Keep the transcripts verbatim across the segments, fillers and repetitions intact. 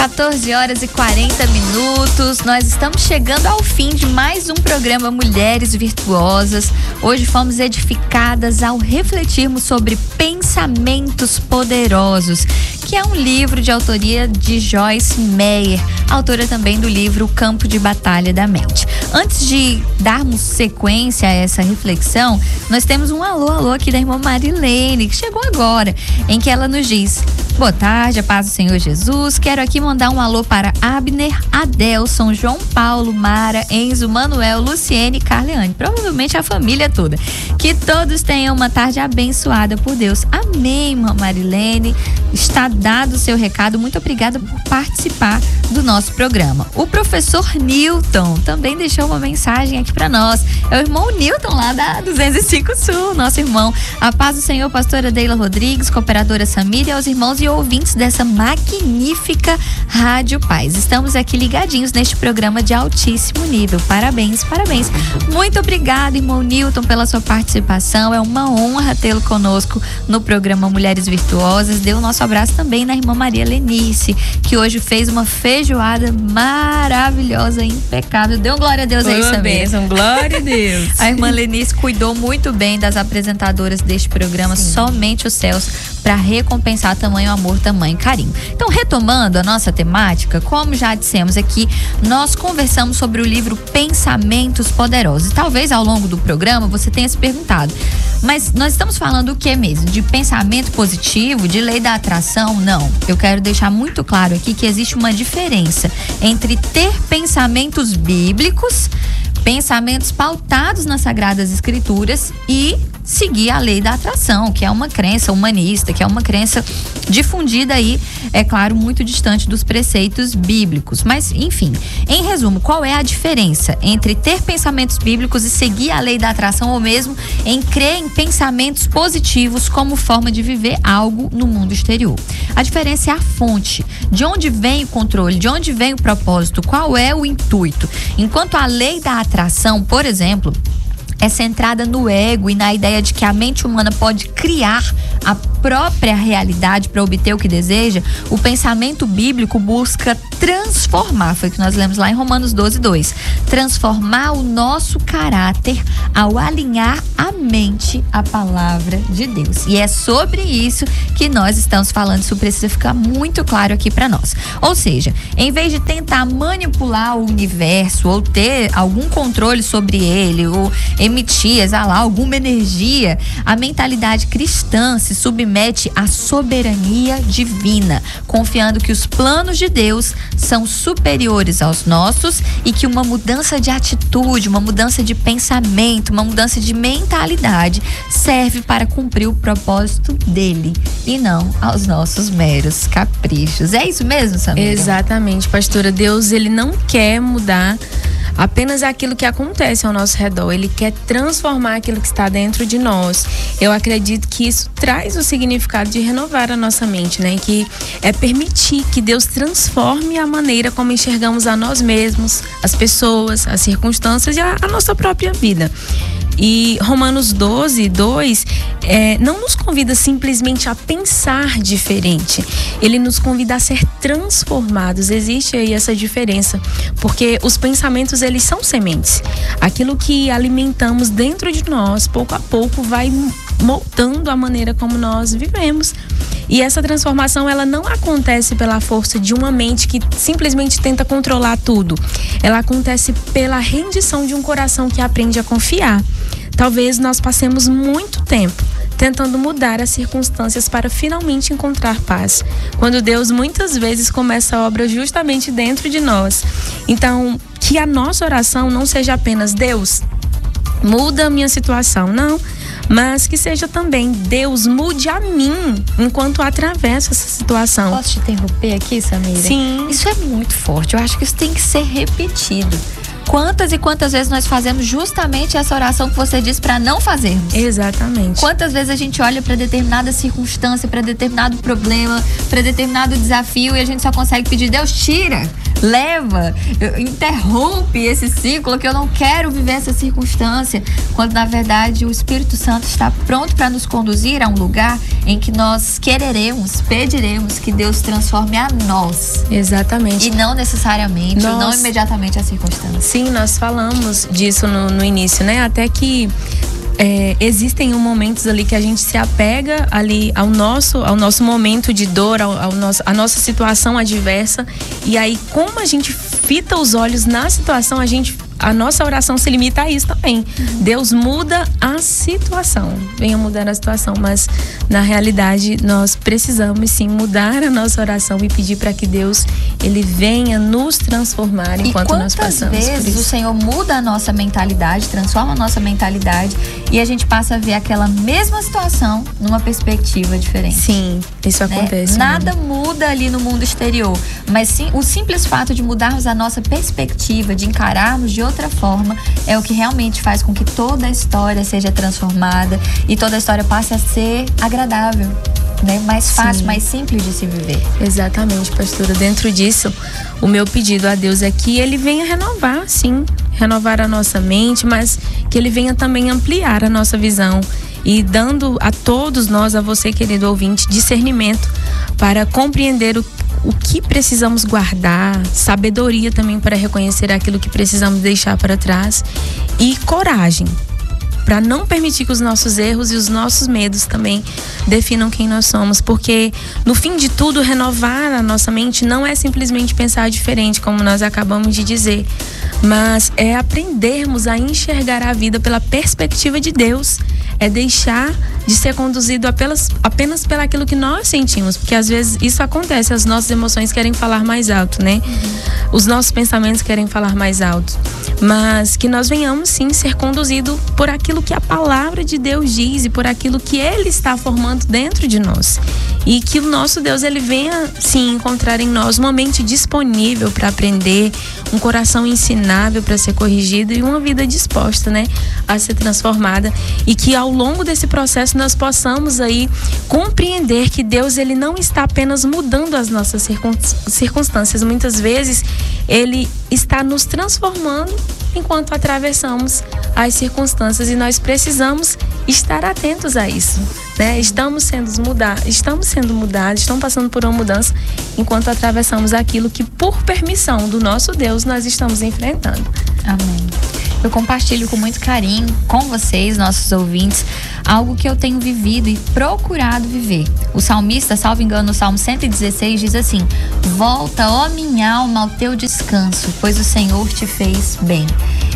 quatorze horas e quarenta minutos, nós estamos chegando ao fim de mais um programa Mulheres Virtuosas. Hoje fomos edificadas ao refletirmos sobre Pensamentos Poderosos, que é um livro de autoria de Joyce Meyer, autora também do livro O Campo de Batalha da Mente. Antes de darmos sequência a essa reflexão, nós temos um alô, alô aqui da irmã Marilene, que chegou agora, em que ela nos diz: boa tarde, a paz do Senhor Jesus. Quero aqui mandar um alô para Abner, Adelson, João Paulo, Mara, Enzo, Manuel, Luciene e Carleane. Provavelmente a família toda. Que todos tenham uma tarde abençoada por Deus. Amém, irmã Marilene. Está dado o seu recado. Muito obrigada por participar do nosso programa. O professor Newton também deixou uma mensagem aqui para nós. É o irmão Newton lá da duzentos e cinco Sul, nosso irmão. A paz do Senhor, pastora Deila Rodrigues, cooperadora Samira, e aos irmãos e ouvintes dessa magnífica Rádio Paz. Estamos aqui ligadinhos neste programa de altíssimo nível. Parabéns, parabéns. Muito obrigada, irmão Newton, pela sua participação. É uma honra tê-lo conosco no programa Mulheres Virtuosas. Dê o nosso abraço também na irmã Maria Lenice, que hoje fez uma feijoada maravilhosa, impecável. Dê um glória a Deus aí, Samira. Bênção, glória a Deus. A irmã Lenice cuidou muito bem das apresentadoras deste programa. Sim. Somente os céus para recompensar tamanho amor, tamanho carinho. Então, retomando a nossa temática, como já dissemos aqui, nós conversamos sobre o livro Pensamentos Poderosos. E talvez ao longo do programa você tenha se perguntado, mas nós estamos falando o que mesmo? De pensamento positivo, de lei da atração? Não. Eu quero deixar muito claro aqui que existe uma diferença entre ter pensamentos bíblicos, pensamentos pautados nas Sagradas Escrituras, e seguir a lei da atração, que é uma crença humanista, que é uma crença difundida aí, é claro, muito distante dos preceitos bíblicos. Mas, enfim, em resumo, qual é a diferença entre ter pensamentos bíblicos e seguir a lei da atração, ou mesmo em crer em pensamentos positivos como forma de viver algo no mundo exterior? A diferença é a fonte, de onde vem o controle, de onde vem o propósito, qual é o intuito. Enquanto a lei da atração, por exemplo, é centrada no ego e na ideia de que a mente humana pode criar a própria realidade para obter o que deseja, o pensamento bíblico busca transformar, foi o que nós lemos lá em Romanos doze, dois, transformar o nosso caráter ao alinhar a mente à palavra de Deus. E é sobre isso que nós estamos falando. Isso precisa ficar muito claro aqui para nós. Ou seja, em vez de tentar manipular o universo ou ter algum controle sobre ele, ou emitir, exalar alguma energia, a mentalidade cristã se submete à soberania divina, confiando que os planos de Deus são superiores aos nossos e que uma mudança de atitude, uma mudança de pensamento, uma mudança de mentalidade serve para cumprir o propósito dele e não aos nossos meros caprichos. É isso mesmo, Samira? Exatamente, pastora. Deus, ele não quer mudar apenas aquilo que acontece ao nosso redor. Ele quer transformar aquilo que está dentro de nós. Eu acredito que isso traz o significado de renovar a nossa mente, né? Que é permitir que Deus transforme a maneira como enxergamos a nós mesmos, as pessoas, as circunstâncias e a, a nossa própria vida. E Romanos doze, dois é, não nos convida simplesmente a pensar diferente. Ele nos convida a ser transformados. Existe aí essa diferença, porque os pensamentos, eles são sementes. Aquilo que alimentamos dentro de nós, pouco a pouco vai moldando a maneira como nós vivemos. E essa transformação, ela não acontece pela força de uma mente que simplesmente tenta controlar tudo. Ela acontece pela rendição de um coração que aprende a confiar. Talvez nós passemos muito tempo tentando mudar as circunstâncias para finalmente encontrar paz, quando Deus muitas vezes começa a obra justamente dentro de nós. Então, que a nossa oração não seja apenas: Deus, muda a minha situação, não, mas que seja também: Deus, mude a mim enquanto atravesso essa situação. Posso te interromper aqui, Samira? Sim. Isso é muito forte, eu acho que isso tem que ser repetido. Quantas e quantas vezes nós fazemos justamente essa oração que você disse para não fazermos? Exatamente. Quantas vezes a gente olha para determinada circunstância, para determinado problema, para determinado desafio, e a gente só consegue pedir: Deus, tira, leva, interrompe esse ciclo, que eu não quero viver essa circunstância, quando na verdade o Espírito Santo está pronto para nos conduzir a um lugar em que nós quereremos, pediremos que Deus transforme a nós. Exatamente. E não necessariamente, nós, não imediatamente a circunstância. Sim, nós falamos disso no, no início, né? Até que É, existem momentos ali que a gente se apega ali ao nosso, ao nosso momento de dor, ao, ao nosso, a nossa situação adversa, e aí como a gente fita os olhos na situação, a gente, a nossa oração se limita a isso também. Uhum. Deus muda a situação, venha mudar a situação, mas na realidade nós precisamos sim mudar a nossa oração e pedir para que Deus, ele venha nos transformar enquanto nós passamos por isso. E quantas vezes o Senhor muda a nossa mentalidade, transforma a nossa mentalidade, e a gente passa a ver aquela mesma situação numa perspectiva diferente. Sim, isso né? acontece. Nada mesmo. muda ali no mundo exterior, mas sim o simples fato de mudarmos a nossa perspectiva, de encararmos de outra forma, é o que realmente faz com que toda a história seja transformada e toda a história passe a ser agradável, né? Mais fácil, sim, mais simples de se viver. Exatamente, pastora. Dentro disso, o meu pedido a Deus é que ele venha renovar, sim, renovar a nossa mente, mas que ele venha também ampliar a nossa visão e dando a todos nós, a você, querido ouvinte, discernimento para compreender o, o que precisamos guardar, sabedoria também para reconhecer aquilo que precisamos deixar para trás e coragem para não permitir que os nossos erros e os nossos medos também definam quem nós somos, porque no fim de tudo, renovar a nossa mente não é simplesmente pensar diferente, como nós acabamos de dizer, mas é aprendermos a enxergar a vida pela perspectiva de Deus, é deixar de ser conduzido apenas, apenas pelo aquilo que nós sentimos, porque às vezes isso acontece, as nossas emoções querem falar mais alto, né? Os nossos pensamentos querem falar mais alto, mas que nós venhamos sim ser conduzidos por aquilo que a palavra de Deus diz e por aquilo que Ele está formando dentro de nós, e que o nosso Deus, ele venha sim encontrar em nós uma mente disponível para aprender, um coração ensinável para ser corrigido e uma vida disposta, né, a ser transformada, e que ao longo desse processo nós possamos aí compreender que Deus, ele não está apenas mudando as nossas circunstâncias, muitas vezes ele está nos transformando enquanto atravessamos as circunstâncias, e nós precisamos estar atentos a isso, né? Estamos sendo mudados, estamos sendo mudados, estamos passando por uma mudança enquanto atravessamos aquilo que por permissão do nosso Deus nós estamos enfrentando. Amém. Eu compartilho com muito carinho com vocês, nossos ouvintes, algo que eu tenho vivido e procurado viver. O salmista, salvo engano, no Salmo cento e dezesseis diz assim: volta, ó minha alma, ao teu descanso, pois o Senhor te fez bem.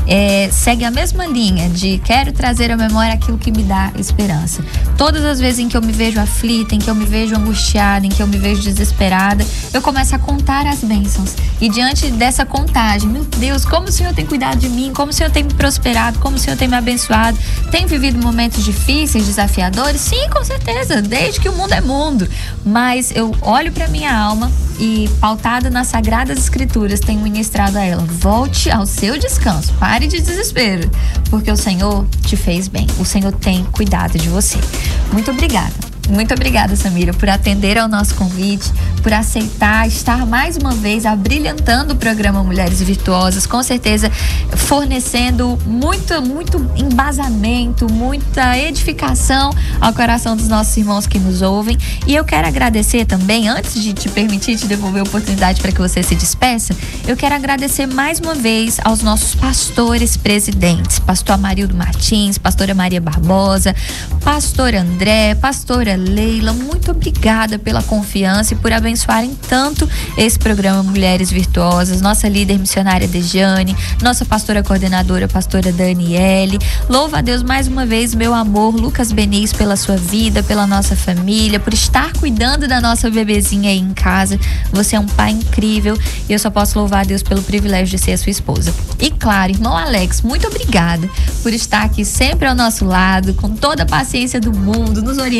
É, segue a mesma linha de quero trazer à memória aquilo que me dá esperança. Todas as vezes em que eu me vejo aflita, em que eu me vejo angustiada, em que eu me vejo desesperada, eu começo a contar as bênçãos. E diante dessa contagem, meu Deus, como o Senhor tem cuidado de mim, como o Senhor tem me prosperado, como o Senhor tem me abençoado. Tem vivido momentos difíceis, desafiadores? Sim, com certeza, desde que o mundo é mundo. Mas eu olho para minha alma e, pautada nas Sagradas Escrituras, tenho ministrado a ela: volte ao seu descanso, pare de desespero, porque o Senhor te fez bem, o Senhor tem cuidado de você. Muito obrigada. Muito obrigada, Samira, por atender ao nosso convite, por aceitar estar mais uma vez abrilhantando o programa Mulheres Virtuosas, com certeza fornecendo muito, muito embasamento, muita edificação ao coração dos nossos irmãos que nos ouvem. E eu quero agradecer também, antes de te permitir te devolver a oportunidade para que você se despeça, eu quero agradecer mais uma vez aos nossos pastores presidentes, pastor Amarildo Martins, pastora Maria Barbosa, pastor André, pastora Leila, muito obrigada pela confiança e por abençoarem tanto esse programa Mulheres Virtuosas, nossa líder missionária Dejane, nossa pastora coordenadora, pastora Daniele. Louva a Deus mais uma vez, meu amor, Lucas Beniz, pela sua vida, pela nossa família, por estar cuidando da nossa bebezinha aí em casa. Você é um pai incrível e eu só posso louvar a Deus pelo privilégio de ser a sua esposa. E claro, irmão Alex, muito obrigada por estar aqui sempre ao nosso lado, com toda a paciência do mundo, nos orientando,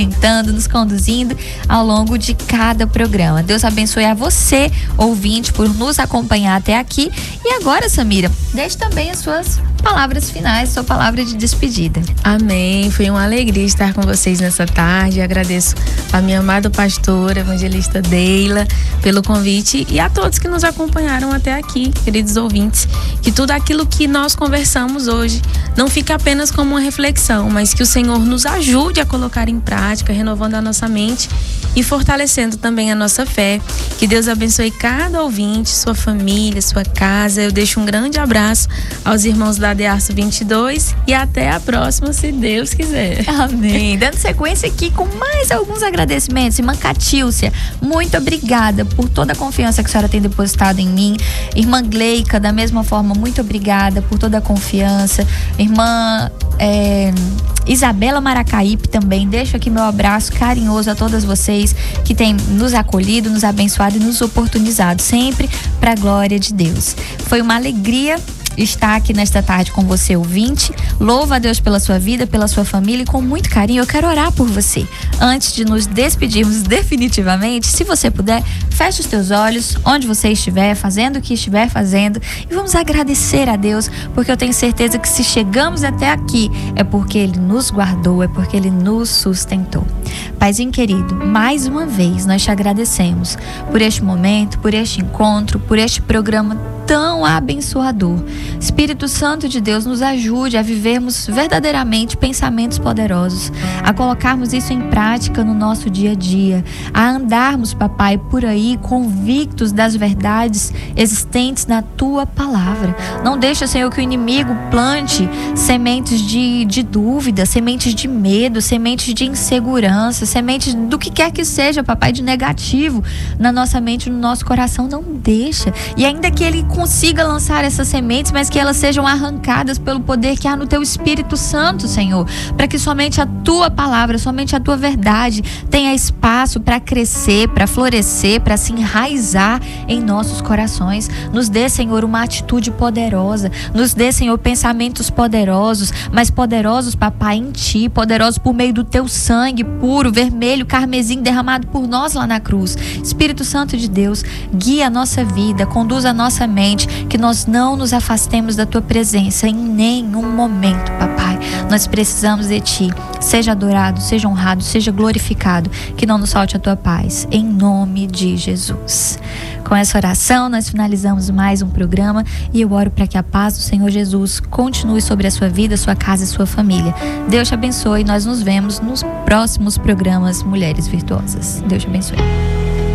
guiando, nos conduzindo ao longo de cada programa. Deus abençoe a você, ouvinte, por nos acompanhar até aqui. E agora, Samira, deixe também as suas palavras finais, sua palavra de despedida. Amém. Foi uma alegria estar com vocês nessa tarde. Agradeço a minha amada pastora, evangelista Deila, pelo convite, e a todos que nos acompanharam até aqui, queridos ouvintes, que tudo aquilo que nós conversamos hoje não fique apenas como uma reflexão, mas que o Senhor nos ajude a colocar em prática, renovando a nossa mente e fortalecendo também a nossa fé. Que Deus abençoe cada ouvinte, sua família, sua casa. Eu deixo um grande abraço aos irmãos da Dearço vinte e dois e até a próxima, se Deus quiser. Amém. Dando sequência aqui com mais alguns agradecimentos. Irmã Catílcia, muito obrigada por toda a confiança que a senhora tem depositado em mim. Irmã Gleica, da mesma forma, muito obrigada por toda a confiança. Irmã é, Isabela Maracaípe também, deixo aqui meu abraço carinhoso a todas vocês que têm nos acolhido, nos abençoado e nos oportunizado, sempre para a glória de Deus. Foi uma alegria estar aqui nesta tarde com você, ouvinte. Louva a Deus pela sua vida, pela sua família, e com muito carinho eu quero orar por você. Antes de nos despedirmos definitivamente, se você puder, feche os teus olhos onde você estiver, fazendo o que estiver fazendo, e vamos agradecer a Deus, porque eu tenho certeza que se chegamos até aqui é porque Ele nos guardou, é porque Ele nos sustentou. Paizinho querido, mais uma vez nós te agradecemos por este momento, por este encontro, por este programa tão abençoador. Espírito Santo de Deus, nos ajude a vivermos verdadeiramente pensamentos poderosos, a colocarmos isso em prática no nosso dia a dia, a andarmos, papai, por aí convictos das verdades existentes na tua palavra. Não deixa, Senhor, que o inimigo plante sementes de, de dúvida, sementes de medo, sementes de insegurança, sementes do que quer que seja, papai, de negativo na nossa mente, no nosso coração. Não deixa. E ainda que ele consiga lançar essas sementes, mas que elas sejam arrancadas pelo poder que há no teu Espírito Santo, Senhor, para que somente a tua palavra, somente a tua verdade tenha espaço para crescer, para florescer, para se enraizar em nossos corações. Nos dê, Senhor, uma atitude poderosa, nos dê, Senhor, pensamentos poderosos, mas poderosos, papai, em ti, poderosos por meio do teu sangue puro, vermelho, carmesim, derramado por nós lá na cruz. Espírito Santo de Deus, guia a nossa vida, conduz a nossa mente, que nós não nos afastemos da tua presença em nenhum momento, papai. Nós precisamos de ti. Seja adorado, seja honrado, seja glorificado, que não nos falte a tua paz, em nome de Jesus. Com essa oração nós finalizamos mais um programa e eu oro para que a paz do Senhor Jesus continue sobre a sua vida, sua casa e sua família. Deus te abençoe. Nós nos vemos nos próximos programas Mulheres Virtuosas. Deus te abençoe.